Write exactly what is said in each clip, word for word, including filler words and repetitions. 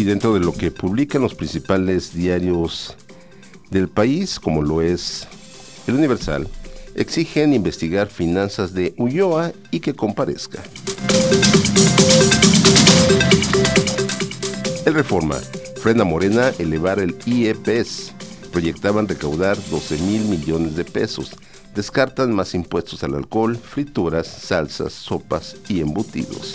Y dentro de lo que publican los principales diarios del país, como lo es El Universal, exigen investigar finanzas de Ulloa y que comparezca. El Reforma, frena Morena elevar el I E P E S, proyectaban recaudar doce mil millones de pesos, descartan más impuestos al alcohol, frituras, salsas, sopas y embutidos.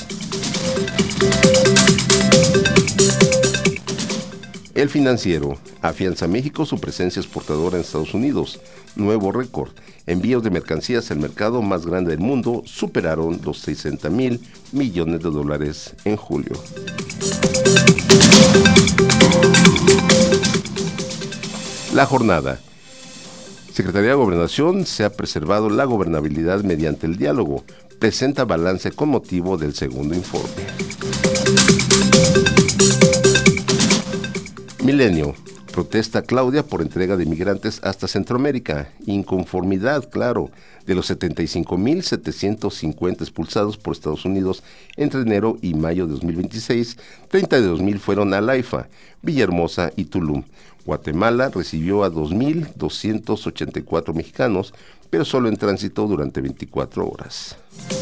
El Financiero, afianza México su presencia exportadora en Estados Unidos, nuevo récord, envíos de mercancías al mercado más grande del mundo superaron los sesenta mil millones de dólares en julio. La Jornada, Secretaría de Gobernación, se ha preservado la gobernabilidad mediante el diálogo, presenta balance con motivo del segundo informe. Milenio, protesta Claudia por entrega de migrantes hasta Centroamérica, inconformidad, claro, de los setenta y cinco mil setecientos cincuenta expulsados por Estados Unidos entre enero y mayo de dos mil veintiséis, treinta y dos mil fueron a Laifa, Villahermosa y Tulum. Guatemala recibió a dos mil doscientos ochenta y cuatro mexicanos, pero solo en tránsito durante veinticuatro horas.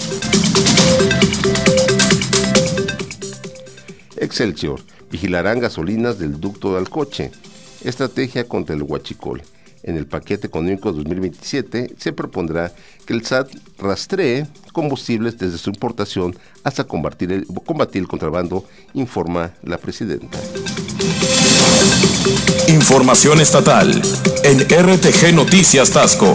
Excelsior, vigilarán gasolinas del ducto de Alcoche, estrategia contra el huachicol. En el paquete económico dos mil veintisiete se propondrá que el S A T rastree combustibles desde su importación hasta combatir el, combatir el contrabando, informa la presidenta. Información estatal en R T G Noticias Taxco.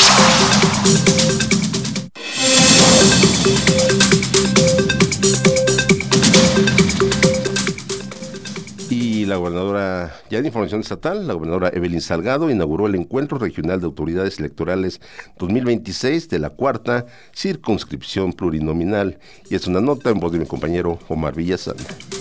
Y la gobernadora, ya en información estatal, la gobernadora Evelyn Salgado inauguró el Encuentro Regional de Autoridades Electorales dos mil veintiséis de la cuarta circunscripción plurinominal. Y es una nota en voz de mi compañero Omar Villazana.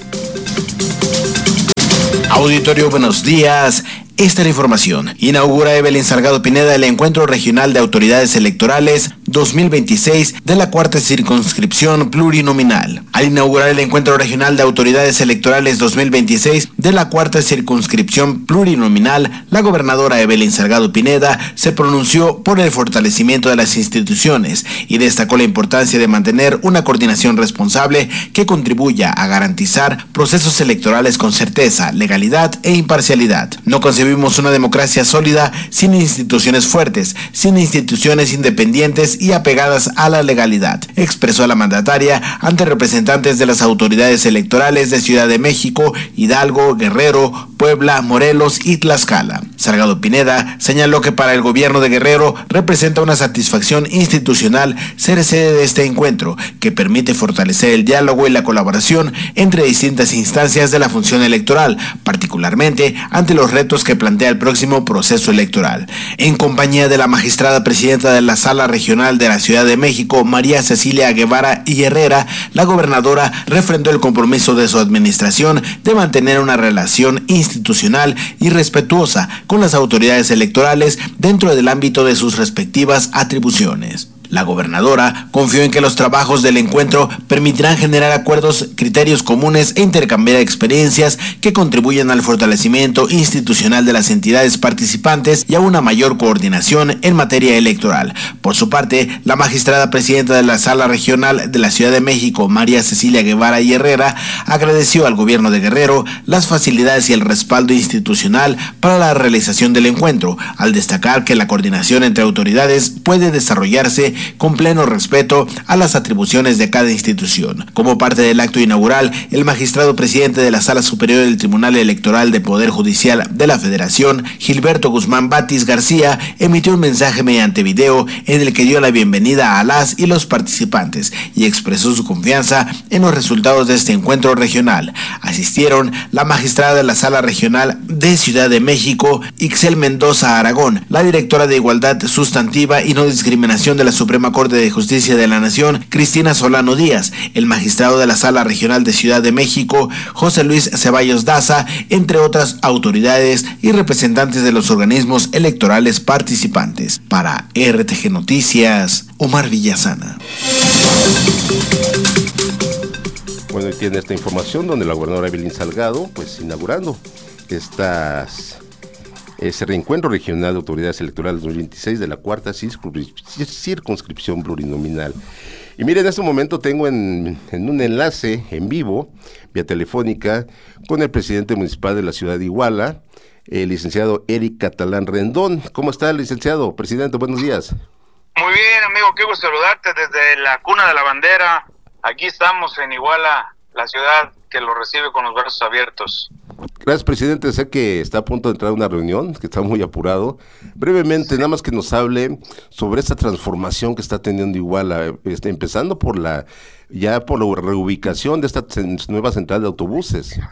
Auditorio, buenos días. Esta es la información. Inaugura Evelyn Salgado Pineda el Encuentro Regional de Autoridades Electorales dos mil veintiséis de la cuarta circunscripción plurinominal. Al inaugurar el Encuentro Regional de Autoridades Electorales dos mil veintiséis de la cuarta circunscripción plurinominal, la gobernadora Evelyn Salgado Pineda se pronunció por el fortalecimiento de las instituciones y destacó la importancia de mantener una coordinación responsable que contribuya a garantizar procesos electorales con certeza, legalidad e imparcialidad. No concebimos una democracia sólida sin instituciones fuertes, sin instituciones independientes y apegadas a la legalidad, expresó la mandataria ante representantes de las autoridades electorales de Ciudad de México, Hidalgo, Guerrero, Puebla, Morelos y Tlaxcala. Salgado Pineda señaló que para el gobierno de Guerrero representa una satisfacción institucional ser sede de este encuentro, que permite fortalecer el diálogo y la colaboración entre distintas instancias de la función electoral, particularmente ante los retos que plantea el próximo proceso electoral. En compañía de la magistrada presidenta de la Sala Regional de la Ciudad de México, María Cecilia Guevara y Herrera, la gobernadora refrendó el compromiso de su administración de mantener una relación institucional y respetuosa con las autoridades electorales dentro del ámbito de sus respectivas atribuciones. La gobernadora confió en que los trabajos del encuentro permitirán generar acuerdos, criterios comunes e intercambiar experiencias que contribuyan al fortalecimiento institucional de las entidades participantes y a una mayor coordinación en materia electoral. Por su parte, la magistrada presidenta de la Sala Regional de la Ciudad de México, María Cecilia Guevara y Herrera, agradeció al gobierno de Guerrero las facilidades y el respaldo institucional para la realización del encuentro, al destacar que la coordinación entre autoridades puede desarrollarse con pleno respeto a las atribuciones de cada institución. Como parte del acto inaugural, el magistrado presidente de la Sala Superior del Tribunal Electoral de Poder Judicial de la Federación, Gilberto Guzmán Batis García, emitió un mensaje mediante video en el que dio la bienvenida a las y los participantes y expresó su confianza en los resultados de este encuentro regional. Asistieron la magistrada de la Sala Regional de Ciudad de México, Ixel Mendoza Aragón, la directora de Igualdad Sustantiva y No Discriminación de la Suprema Corte de Justicia de la Nación, Cristina Solano Díaz, el magistrado de la Sala Regional de Ciudad de México, José Luis Ceballos Daza, entre otras autoridades y representantes de los organismos electorales participantes. Para R T G Noticias, Omar Villazana. Bueno, y tiene esta información donde la gobernadora Evelyn Salgado, pues inaugurando estas, ese reencuentro regional de autoridades electorales dos mil veintiséis de la cuarta circunscripción plurinominal. Y miren, en este momento tengo en, en un enlace en vivo, vía telefónica, con el presidente municipal de la ciudad de Iguala, el licenciado Eric Catalán Rendón. ¿Cómo está, licenciado? Presidente, buenos días. Muy bien, amigo, qué gusto saludarte desde la cuna de la bandera. Aquí estamos en Iguala, la ciudad que lo recibe con los brazos abiertos. Gracias, presidente. Sé que está a punto de entrar a una reunión, que está muy apurado. Brevemente, sí. Nada más que nos hable sobre esta transformación que está teniendo Iguala, este, empezando por la ya por la reubicación de esta nueva central de autobuses.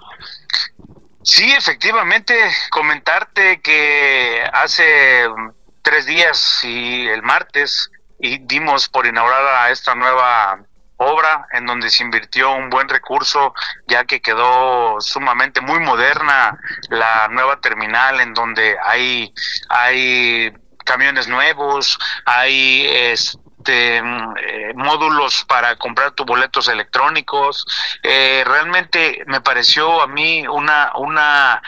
Sí, efectivamente, comentarte que hace tres días y el martes y dimos por inaugurada esta nueva obra en donde se invirtió un buen recurso, ya que quedó sumamente muy moderna la nueva terminal, en donde hay hay camiones nuevos, hay este eh, módulos para comprar tus boletos electrónicos. Eh, realmente me pareció a mí una una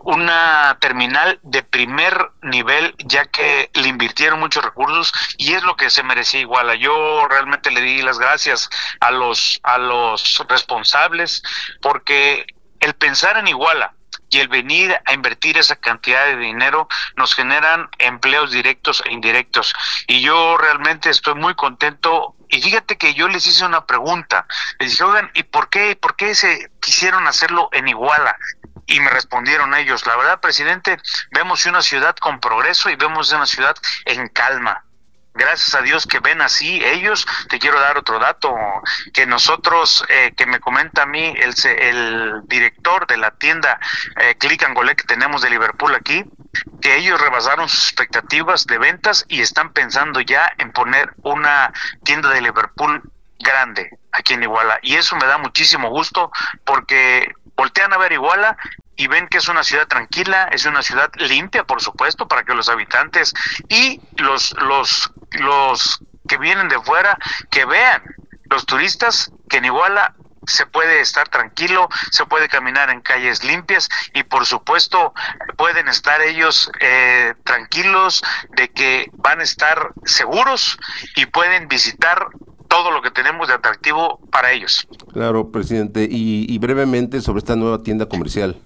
una terminal de primer nivel, ya que le invirtieron muchos recursos y es lo que se merecía Iguala. Yo realmente le di las gracias a los a los responsables, porque el pensar en Iguala y el venir a invertir esa cantidad de dinero nos generan empleos directos e indirectos, y yo realmente estoy muy contento. Y fíjate que yo les hice una pregunta, les dije, oigan, ¿y por qué, por qué se quisieron hacerlo en Iguala? Y me respondieron ellos, la verdad, presidente, vemos una ciudad con progreso y vemos una ciudad en calma. Gracias a Dios que ven así ellos. Te quiero dar otro dato, que nosotros, eh, que me comenta a mí el, el director de la tienda eh, Click and Collect que tenemos de Liverpool aquí, que ellos rebasaron sus expectativas de ventas y están pensando ya en poner una tienda de Liverpool grande aquí en Iguala, y eso me da muchísimo gusto, porque voltean a ver Iguala y ven que es una ciudad tranquila, es una ciudad limpia, por supuesto, para que los habitantes y los los los que vienen de fuera, que vean, los turistas, que en Iguala se puede estar tranquilo, se puede caminar en calles limpias, y por supuesto pueden estar ellos eh, tranquilos de que van a estar seguros y pueden visitar todo lo que tenemos de atractivo para ellos. Claro, presidente, y, y brevemente sobre esta nueva tienda comercial.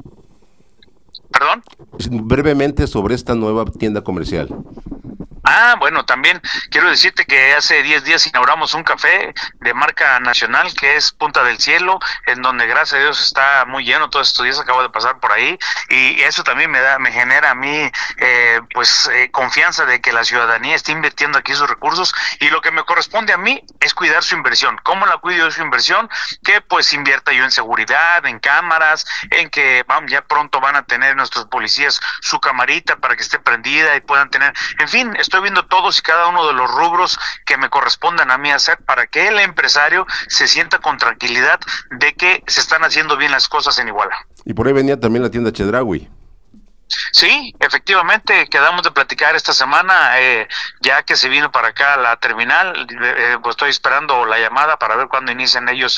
¿Perdón? Brevemente sobre esta nueva tienda comercial. Ah, bueno, también quiero decirte que hace diez días inauguramos un café de marca nacional que es Punta del Cielo, en donde gracias a Dios está muy lleno. Todos estos días acabo de pasar por ahí, y eso también me da, me genera a mí eh, pues eh, confianza de que la ciudadanía está invirtiendo aquí sus recursos, y lo que me corresponde a mí es cuidar su inversión. ¿Cómo la cuido su inversión? Que pues invierta yo en seguridad, en cámaras, en que vamos, ya pronto van a tener nuestros policías su camarita para que esté prendida y puedan tener, en fin, estoy viendo todos y cada uno de los rubros que me correspondan a mí hacer para que el empresario se sienta con tranquilidad de que se están haciendo bien las cosas en Iguala. Y por ahí venía también la tienda Chedraui. Sí, efectivamente, quedamos de platicar esta semana, eh, ya que se vino para acá la terminal, eh, pues estoy esperando la llamada para ver cuándo inician ellos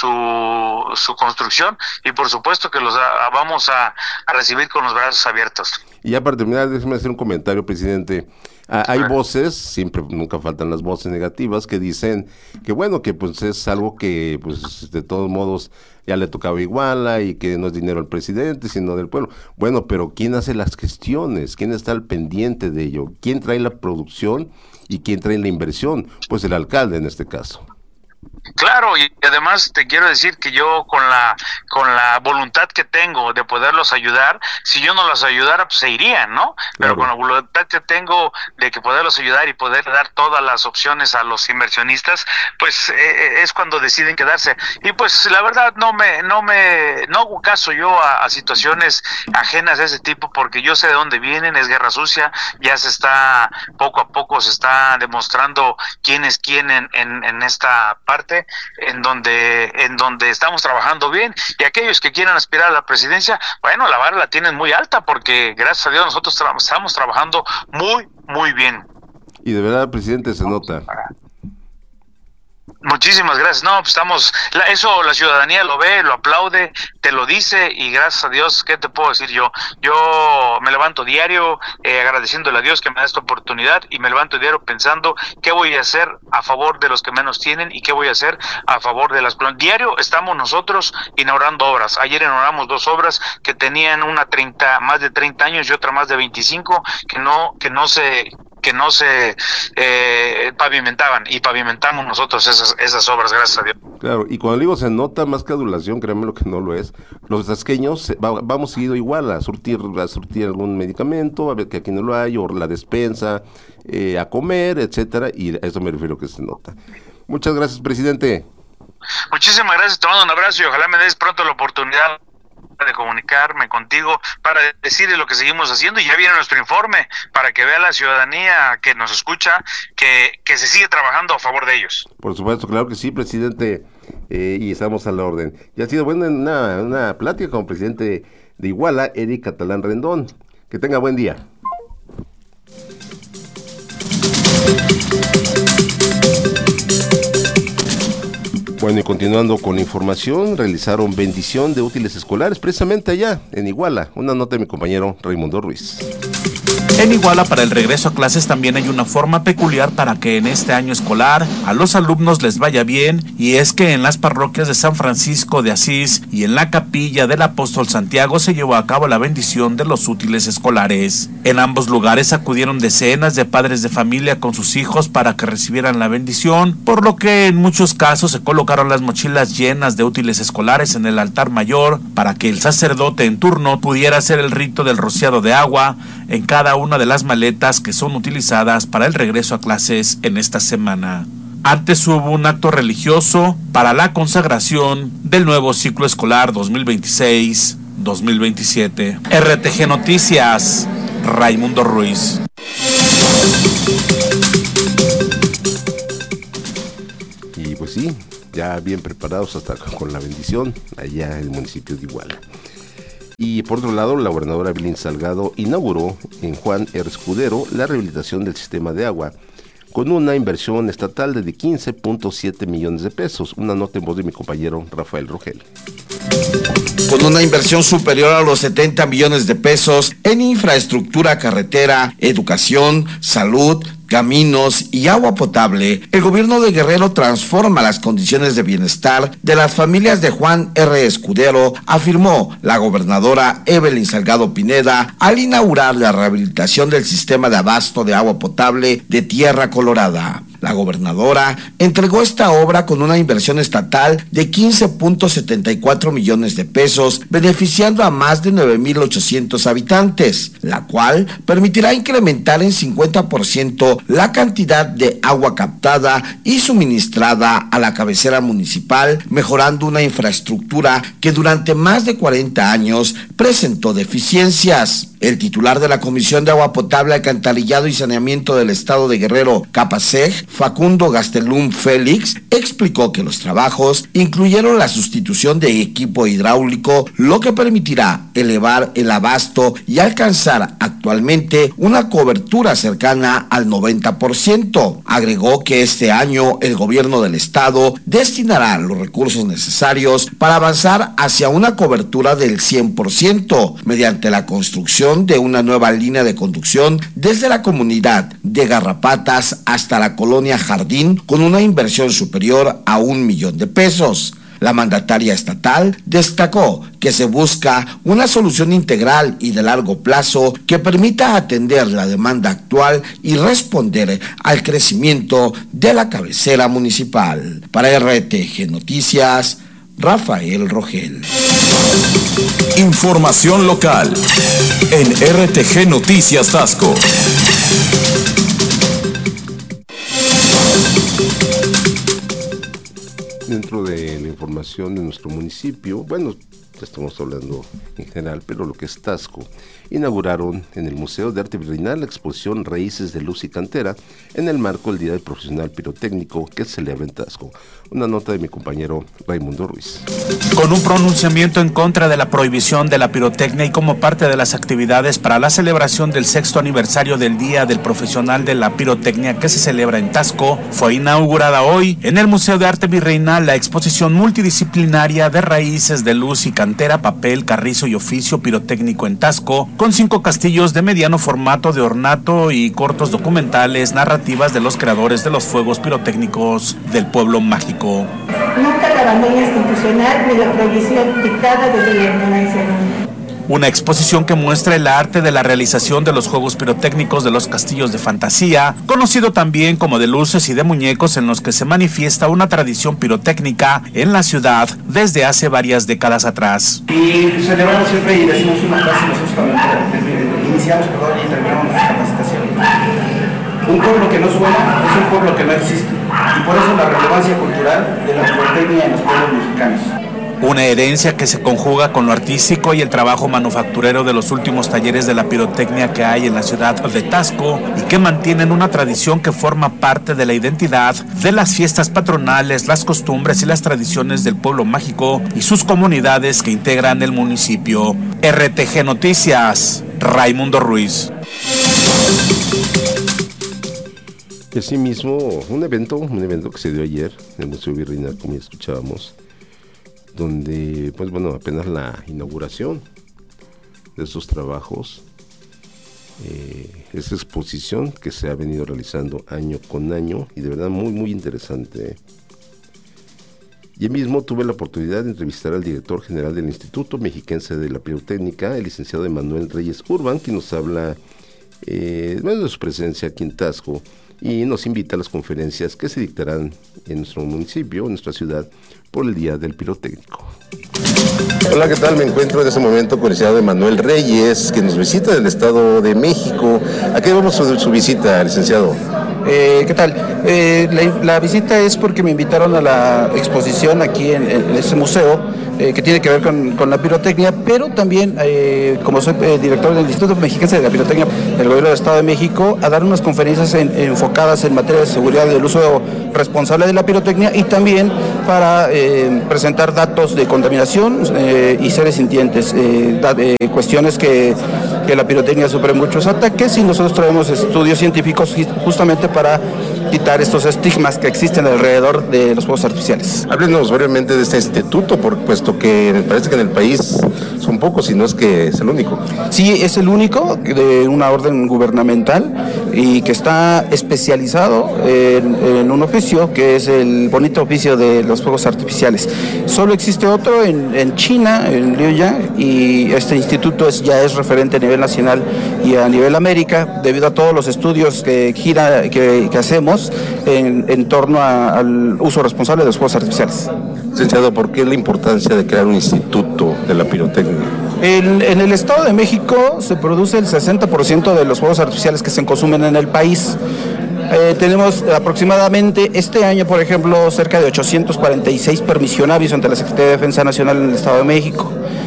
su su construcción, y por supuesto que los a, vamos a, a recibir con los brazos abiertos. Y ya para terminar, déjeme hacer un comentario, presidente. Ah, hay voces, siempre, nunca faltan las voces negativas, que dicen que bueno, que pues es algo que pues de todos modos ya le tocaba Iguala y que no es dinero al presidente, sino del pueblo. Bueno, pero ¿quién hace las gestiones? ¿Quién está al pendiente de ello? ¿Quién trae la producción y quién trae la inversión? Pues el alcalde en este caso. Claro, y además te quiero decir que yo con la con la voluntad que tengo de poderlos ayudar, si yo no los ayudara, pues se irían, ¿no? Pero claro, con la voluntad que tengo de que poderlos ayudar y poder dar todas las opciones a los inversionistas, pues eh, es cuando deciden quedarse. Y pues la verdad no me no me no hago caso yo a, a situaciones ajenas de ese tipo, porque yo sé de dónde vienen, es guerra sucia, ya se está poco a poco se está demostrando quién es quién en, en, en esta parte en donde en donde estamos trabajando bien, y aquellos que quieran aspirar a la presidencia, bueno, la vara la tienen muy alta, porque gracias a Dios nosotros tra- estamos trabajando muy muy bien. Y de verdad, presidente, se nota. Muchísimas gracias. No, pues estamos, la, eso la ciudadanía lo ve, lo aplaude, te lo dice y gracias a Dios, ¿qué te puedo decir yo? Yo me levanto diario eh, agradeciéndole a Dios que me da esta oportunidad y me levanto diario pensando qué voy a hacer a favor de los que menos tienen y qué voy a hacer a favor de las colonias. Diario estamos nosotros inaugurando obras. Ayer inauguramos dos obras que tenían una treinta, más de treinta años y otra más de veinticinco que no, que no se que no se eh, pavimentaban y pavimentamos nosotros esas esas obras, gracias a Dios. Claro, y cuando digo se nota más que adulación, créanme lo que no lo es, los tasqueños va, vamos seguido igual a surtir, a surtir algún medicamento, a ver que aquí no lo hay, o la despensa, eh, a comer, etcétera, y a eso me refiero que se nota. Muchas gracias, presidente. Muchísimas gracias, te mando un abrazo y ojalá me des pronto la oportunidad de comunicarme contigo para decirle lo que seguimos haciendo y ya viene nuestro informe para que vea la ciudadanía que nos escucha que, que se sigue trabajando a favor de ellos. Por supuesto, claro que sí, presidente, eh, y estamos a la orden. Y ha sido buena una, una plática con el presidente de Iguala, Eric Catalán Rendón. Que tenga buen día. Bueno, y continuando con información, realizaron bendición de útiles escolares precisamente allá, en Iguala. Una nota de mi compañero Raimundo Ruiz. En Iguala, para el regreso a clases también hay una forma peculiar para que en este año escolar a los alumnos les vaya bien, y es que en las parroquias de San Francisco de Asís y en la capilla del Apóstol Santiago se llevó a cabo la bendición de los útiles escolares. En ambos lugares acudieron decenas de padres de familia con sus hijos para que recibieran la bendición, por lo que en muchos casos se colocaron las mochilas llenas de útiles escolares en el altar mayor para que el sacerdote en turno pudiera hacer el rito del rociado de agua en cada una de las maletas que son utilizadas para el regreso a clases en esta semana. Antes hubo un acto religioso para la consagración del nuevo ciclo escolar dos mil veintiséis dos mil veintisiete. R T G Noticias, Raimundo Ruiz. Y pues sí, ya bien preparados hasta con la bendición allá en el municipio de Iguala. Y por otro lado, la gobernadora Evelyn Salgado inauguró en Juan R. Escudero la rehabilitación del sistema de agua con una inversión estatal de quince punto siete millones de pesos. Una nota en voz de mi compañero Rafael Rogel. Con una inversión superior a los setenta millones de pesos en infraestructura carretera, educación, salud, caminos y agua potable, el gobierno de Guerrero transforma las condiciones de bienestar de las familias de Juan R. Escudero, afirmó la gobernadora Evelyn Salgado Pineda al inaugurar la rehabilitación del sistema de abasto de agua potable de Tierra Colorada. La gobernadora entregó esta obra con una inversión estatal de quince punto setenta y cuatro millones de pesos, beneficiando a más de nueve mil ochocientos habitantes, la cual permitirá incrementar en cincuenta por ciento la cantidad de agua captada y suministrada a la cabecera municipal, mejorando una infraestructura que durante más de cuarenta años presentó deficiencias. El titular de la Comisión de Agua Potable, Alcantarillado y Saneamiento del Estado de Guerrero, Capaseg, Facundo Gastelum Félix, explicó que los trabajos incluyeron la sustitución de equipo hidráulico, lo que permitirá elevar el abasto y alcanzar actualmente una cobertura cercana al noventa por ciento. Agregó que este año el gobierno del estado destinará los recursos necesarios para avanzar hacia una cobertura del cien por ciento mediante la construcción de una nueva línea de conducción desde la comunidad de Garrapatas hasta la colonia Jardín, con una inversión superior a un millón de pesos. La mandataria estatal destacó que se busca una solución integral y de largo plazo que permita atender la demanda actual y responder al crecimiento de la cabecera municipal. Para R T G Noticias, Rafael Rogel. Información local en R T G Noticias Tasco. Dentro de la información de nuestro municipio, bueno, estamos hablando en general, pero lo que es Taxco, inauguraron en el Museo de Arte Virreinal la exposición Raíces de Luz y Cantera en el marco del Día del Profesional Pirotécnico que se celebra en Taxco. Una nota de mi compañero Raimundo Ruiz. Con un pronunciamiento en contra de la prohibición de la pirotecnia y como parte de las actividades para la celebración del sexto aniversario del Día del Profesional de la Pirotecnia que se celebra en Taxco, fue inaugurada hoy en el Museo de Arte Virreinal la exposición multidisciplinaria de Raíces de Luz y Cantera, Papel, Carrizo y Oficio Pirotécnico en Taxco, con cinco castillos de mediano formato de ornato y cortos documentales narrativas de los creadores de los fuegos pirotécnicos del pueblo mágico. Nunca la bandera institucional ni la prohibición dictada desde la ignorancia. Una exposición que muestra el arte de la realización de los juegos pirotécnicos de los castillos de fantasía, conocido también como de luces y de muñecos, en los que se manifiesta una tradición pirotécnica en la ciudad desde hace varias décadas atrás. Y celebramos siempre y decimos una frase nosotros cuando iniciamos perdón, y terminamos nuestra capacitación. Un pueblo que no suena es un pueblo que no existe, y por eso la relevancia cultural de la pirotecnia en los pueblos mexicanos. Una herencia que se conjuga con lo artístico y el trabajo manufacturero de los últimos talleres de la pirotecnia que hay en la ciudad de Taxco y que mantienen una tradición que forma parte de la identidad de las fiestas patronales, las costumbres y las tradiciones del pueblo mágico y sus comunidades que integran el municipio. R T G Noticias, Raimundo Ruiz. Y asimismo, un evento, un evento que se dio ayer en el Museo Virreinal, como ya escuchábamos, donde, pues bueno, apenas la inauguración de estos trabajos, eh, esa exposición que se ha venido realizando año con año, y de verdad muy, muy interesante. Y mismo tuve la oportunidad de entrevistar al director general del Instituto Mexiquense de la Pirotécnica, el licenciado Emanuel Reyes Urban, quien nos habla eh, bueno, de su presencia aquí en Taxco, y nos invita a las conferencias que se dictarán en nuestro municipio, en nuestra ciudad, por el Día del Pirotécnico. Hola, ¿qué tal? Me encuentro en este momento con el licenciado Emanuel Reyes, que nos visita del Estado de México. ¿A qué vamos su, su visita, licenciado? Eh, ¿Qué tal? Eh, la, la visita es porque me invitaron a la exposición aquí en, en este museo, eh, que tiene que ver con, con la pirotecnia, pero también, eh, como soy eh, director del Instituto Mexiquense de la Pirotecnia del Gobierno del Estado de México, a dar unas conferencias en, enfocadas en materia de seguridad y del uso responsable de la pirotecnia, y también para eh, presentar datos de contaminación eh, y seres sintientes, eh, da, eh, cuestiones que, que la pirotecnia sufre muchos ataques, y nosotros traemos estudios científicos justamente para quitar estos estigmas que existen alrededor de los fuegos artificiales. Háblenos brevemente de este instituto, por, puesto que me parece que en el país son pocos, si no es que es el único. Sí, es el único de una orden gubernamental y que está especializado en, en un oficio que es el bonito oficio de los fuegos artificiales. Solo existe otro en, en China, en Liuyang, y este instituto es, ya es referente a nivel nacional y a nivel América, debido a todos los estudios que gira, que, que hacemos en, en torno a, al uso responsable de los fuegos artificiales. Licenciado, ¿por qué la importancia de crear un instituto de la pirotecnia? En, en el Estado de México se produce el sesenta por ciento de los fuegos artificiales que se consumen en el país. Eh, tenemos aproximadamente este año, por ejemplo, cerca de ochocientos cuarenta y seis permisionarios ante la Secretaría de Defensa Nacional en el Estado de México.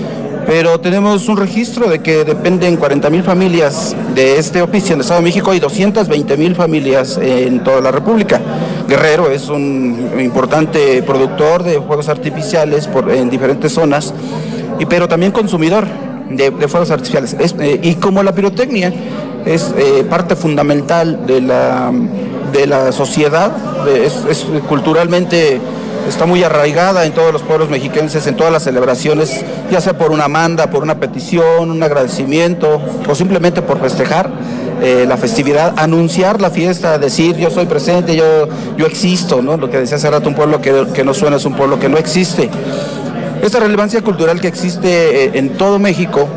Pero tenemos un registro de que dependen cuarenta mil familias de este oficio en el Estado de México y doscientas veinte mil familias en toda la República. Guerrero es un importante productor de fuegos artificiales por, en diferentes zonas, y, pero también consumidor de, de fuegos artificiales. Es, eh, y como la pirotecnia es eh, parte fundamental de la, de la sociedad, de, es, es culturalmente... está muy arraigada en todos los pueblos mexiquenses, en todas las celebraciones, ya sea por una manda, por una petición, un agradecimiento o simplemente por festejar eh, la festividad, anunciar la fiesta, decir yo soy presente, yo, yo existo, ¿no? Lo que decía hace rato, un pueblo que, que no suena es un pueblo que no existe. Esta relevancia cultural que existe eh, en todo México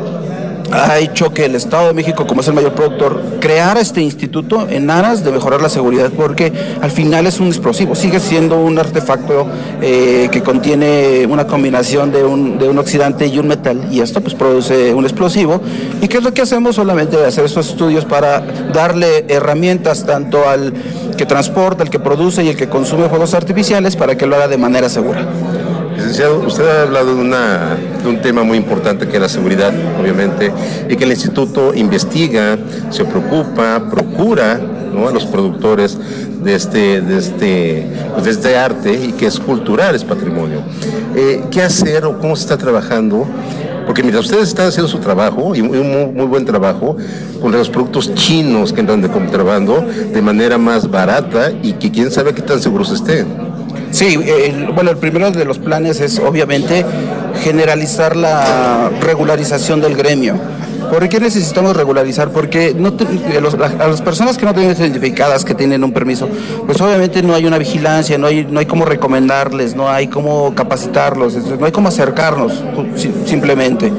ha hecho que el Estado de México, como es el mayor productor, creara este instituto en aras de mejorar la seguridad, porque al final es un explosivo, sigue siendo un artefacto eh, que contiene una combinación de un, de un oxidante y un metal, y esto pues produce un explosivo. ¿Y qué es lo que hacemos? Solamente hacer estos estudios para darle herramientas tanto al que transporta, el que produce y el que consume fuegos artificiales para que lo haga de manera segura. Licenciado, usted ha hablado de, una, de un tema muy importante que es la seguridad, obviamente, y que el instituto investiga, se preocupa, procura, ¿no?, a los productores de este, de este, pues de este arte, y que es cultural, es patrimonio. Eh, ¿Qué hacer o cómo se está trabajando? Porque mira, ustedes están haciendo su trabajo, y un muy, muy buen trabajo, con los productos chinos que entran de contrabando de manera más barata, y que quién sabe qué tan seguros estén. Sí, el, bueno, el primero de los planes es obviamente generalizar la regularización del gremio. ¿Por qué necesitamos regularizar? Porque no te, los, a las personas que no tienen identificadas, que tienen un permiso, pues obviamente no hay una vigilancia, no hay, no hay cómo recomendarles, no hay cómo capacitarlos, no hay cómo acercarnos, simplemente.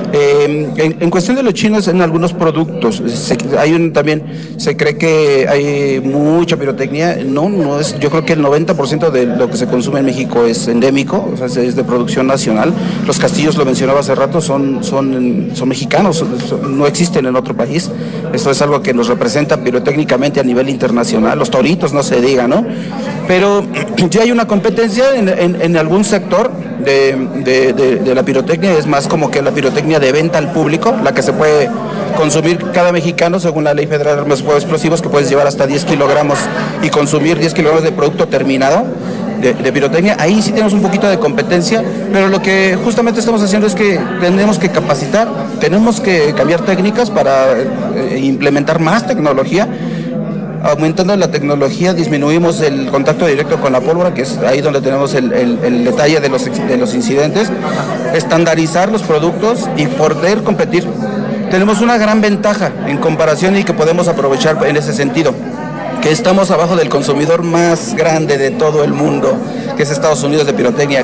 Eh, en, en cuestión de los chinos, en algunos productos, se, hay un, también se cree que hay mucha pirotecnia. No, no es. Yo creo que el noventa por ciento de lo que se consume en México es endémico, o sea, es de producción nacional. Los castillos, lo mencionaba hace rato, son, son, son mexicanos, son, no existen en otro país. Esto es algo que nos representa pirotécnicamente a nivel internacional. Los toritos, no se diga, ¿no? Pero ya hay una competencia en, en, en algún sector de, de, de, de la pirotecnia. Es más como que la pirotecnia de venta al público, la que se puede consumir cada mexicano según la Ley Federal de Armas y Fuegos Explosivos, que puedes llevar hasta diez kilogramos y consumir diez kilogramos de producto terminado de, de pirotecnia. Ahí sí tenemos un poquito de competencia, pero lo que justamente estamos haciendo es que tenemos que capacitar, tenemos que cambiar técnicas para eh, implementar más tecnología. Aumentando la tecnología disminuimos el contacto directo con la pólvora, que es ahí donde tenemos el, el, el detalle de los, de los incidentes. Estandarizar los productos y poder competir. Tenemos una gran ventaja en comparación y que podemos aprovechar en ese sentido, que estamos abajo del consumidor más grande de todo el mundo, que es Estados Unidos de pirotecnia.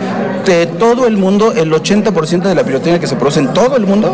De todo el mundo, el ochenta por ciento de la pirotecnia que se produce en todo el mundo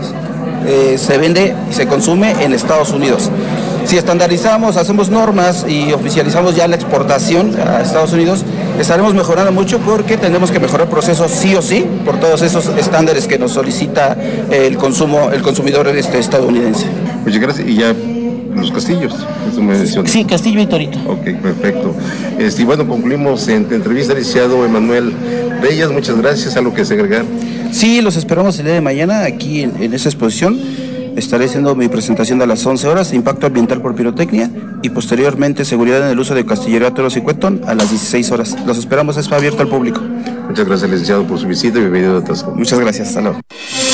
eh, se vende y se consume en Estados Unidos. Si estandarizamos, hacemos normas y oficializamos ya la exportación a Estados Unidos, estaremos mejorando mucho, porque tenemos que mejorar procesos sí o sí por todos esos estándares que nos solicita el consumo, el consumidor este, estadounidense. Muchas gracias. Y ya los castillos, eso me mencionas. Sí, Castillo y Torito. Ok, perfecto. Este, y bueno, concluimos en tu entrevista, licenciado Emanuel Reyes. Muchas gracias. ¿Algo que se agregar? Sí, los esperamos el día de mañana aquí en, en esa exposición. Estaré haciendo mi presentación a las once horas, Impacto Ambiental por Pirotecnia, y posteriormente Seguridad en el Uso de Castillería, Toros y Cuetón a las dieciséis horas. Los esperamos, es abierto al público. Muchas gracias, licenciado, por su visita y bienvenido a Tasco. Muchas gracias, hasta luego.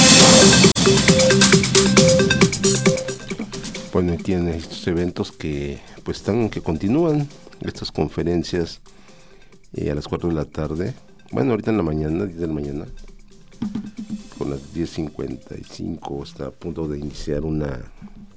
Bueno, y tiene estos eventos que pues están, que continúan, estas conferencias eh, a las cuatro de la tarde, bueno, ahorita en la mañana, diez de la mañana, con las diez cincuenta y cinco está a punto de iniciar una